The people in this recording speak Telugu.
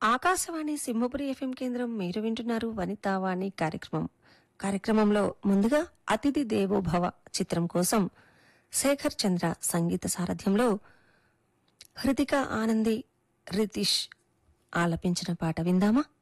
ఆకాశవాణి సింహపురి ఎఫ్ఎం కేంద్రం. మీరు వింటున్నారు వనితావాణి కార్యక్రమంలో ముందుగా అతిథి దేవో భవ చిత్రం కోసం శేఖర్ చంద్ర సంగీత సారథ్యంలో హృతిక ఆనంది రితీష్ ఆలపించిన పాట విందామా.